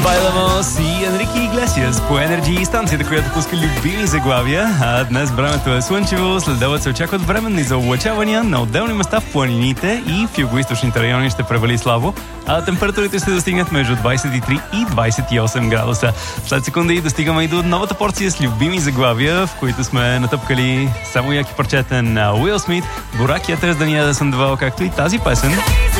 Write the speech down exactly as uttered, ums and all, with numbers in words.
Байламос и Енрике Иглесиас по Energy, станцията, която пуска любими заглавия. А днес времето е слънчево, след обед се очакват временни заоблачавания на отделни места в планините и в югоизточните райони ще превали слабо, а температурите ще достигнат между двадесет и три и двадесет и осем градуса. След секунди достигаме и до новата порция с любими заглавия, в които сме натъпкали само яки парчета на Уил Смит, Борак Ятърс, Дания да съм давал, както и тази песен.